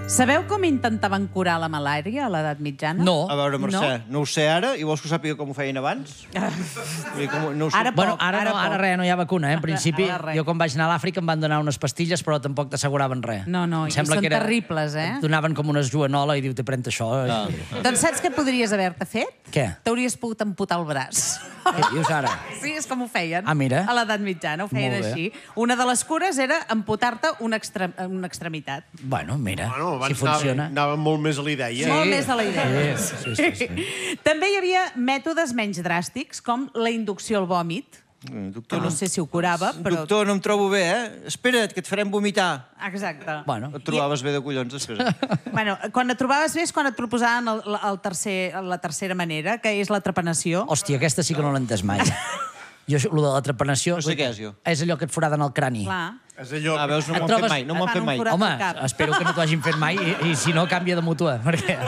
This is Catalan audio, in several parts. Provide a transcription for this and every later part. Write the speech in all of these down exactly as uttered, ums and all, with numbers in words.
Sabeu com intentaven curar la malària a l'edat mitjana? No. A veure, Mercè, no, no ho sé ara, i vols que ho sàpiga com ho feien abans? Com, no ho sé. Ara Bueno, poc, ara, ara no, ara poc. res, no hi ha vacuna, eh? En principi, Ara res. jo quan vaig anar a l'Àfrica em van donar unes pastilles, però tampoc t'asseguraven res. No, no, Em i sembla són que era- terribles, eh? Et donaven com una joanola i diu, te pren això. Ah. Doncs saps què podries haver-te fet? Què? T'hauries pogut amputar el braç. Què dius ara? Sí, és com ho feien. Ah, mira. A l'edat mitjana ho feien Molt bé. així. Una de les cures era amputar-te una, extre una extremitat. Bueno, mira, Bueno, si abans funciona. anava, anava molt més a la idea. Sí. Molt més a la idea. Sí, sí, sí, sí. També hi havia mètodes menys dràstics, com la inducció al vòmit, que Doctor, no sé si ho curava, però... Doctor, no em trobo bé, eh? Espera't, que et farem vomitar. Exacte. Bueno, Et trobaves bé de collons, després. Bueno, quan et trobaves bé és quan et proposaven el, el tercer, la tercera manera, que és la trepanació. hòstia, aquesta sí que no l'he entès mai. Jo, això, lo de la trepanació... No sé què és, jo. És allò que et foraden al crani. Clar. És allò... Ah, veus, no Et m'ho han trobes- fet mai, no m'ho han Fan fet un mai. forat. Home, al cap. espero que no t'ho hagin fet mai i, i si no, canvia de mútua, perquè...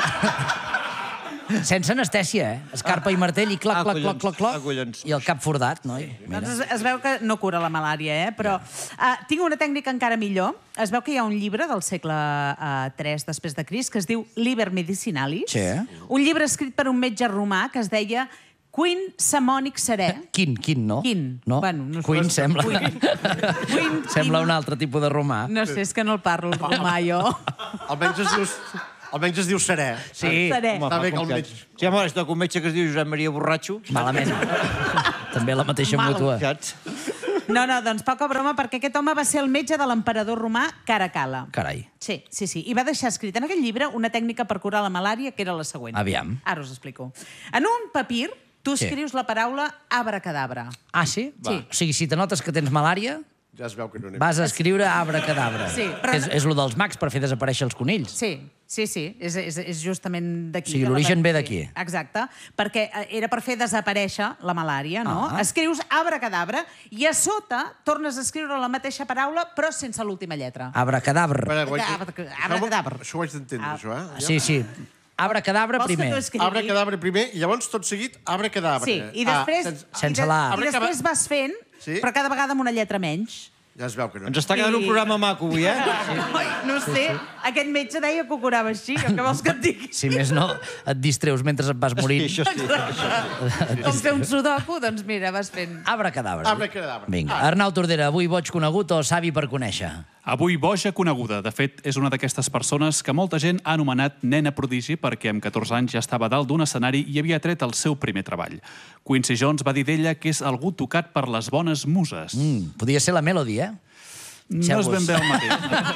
Sense anestèsia, eh? Escarpa i martell i clac, Ah, clac, clac, collons. clac, clac. Ah, collons. I el cap fordat, noi? Mira. Doncs es, es veu que no cura la malària, eh? Però uh, tinc una tècnica encara millor. Es veu que hi ha un llibre del segle uh, tres després de Crist que es diu Liber Medicinalis. Sí. Un llibre escrit per un metge romà que es deia Quin Samònic Serè. Quin, quin, no? Quin. No? Bueno, no sé. Quin sembla... Quin. Quin, Sembla quin. un altre tipus de romà. No sé, és que no el parlo, el romà, jo. Almenys es diu, almenys es diu serè. Sí, Serè. Home, Està bé fa que el confiança. metge- Sí, home, és un metge que es diu Josep Maria Borratxo. malament. També la mateixa Mal. mútua. Saps? No, no, doncs poca broma, perquè aquest home va ser el metge de l'emperador romà Caracalla. Carai. Sí, sí, sí. I va deixar escrit en aquell llibre una tècnica per curar la malària, que era la següent. Aviam. Ara us explico. En un papir, tu Sí. escrius la paraula abracadabra. Ah, sí? Sí. O sigui, si te notes que tens malària, Ja es veu que no n'he... vas a escriure abracadabra. Sí, però- Que és, és lo dels mags per fer desaparèixer els conills. Sí, sí, sí. És, és, és justament d'aquí. O sigui, de la- l'origen ve sí, d'aquí. Exacte. Perquè eh, era per fer desaparèixer la malària, no? Ah. Escrius abracadabra i a sota tornes a escriure la mateixa paraula però sense l'última lletra. Abracadabra. Espera, ho haig de- Abra- abracadabra. Això ho haig d'entendre, Ah. això, eh? Sí, sí. Abracadabra Vols que primer. t'ho escrigui? Abre cadàver primer i llavors tot seguit abre cadàver. Sí, i després, Ah, sense- sense i, de, la A. i després vas fent, Sí? però cada vegada amb una lletra menys. Ja es veu que no. Ens està quedant un programa maco avui, eh? Ai, no sé, aquest metge deia que ho curava així, o què vols que et digui? Si més no, et distreus mentre et vas morint. Sí, això sí. Com fer un sudoku, doncs mira, vas fent... Abracadabra. Abracadabra. Vinga. Ah. Arnau Tordera, avui boig conegut o savi per conèixer? Avui boja coneguda. De fet, és una d'aquestes persones que molta gent ha anomenat nena prodigi perquè amb catorze anys ja estava dalt d'un escenari i havia tret el seu primer treball. Quincy Jones va dir d'ella que és algú tocat per les bones muses. Mm, podia ser la Melody, eh? No és ben bé el mateix.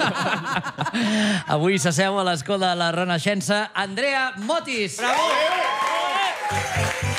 Avui s'asseu a l'escó de la Renaixença Andrea Motis. Bravo!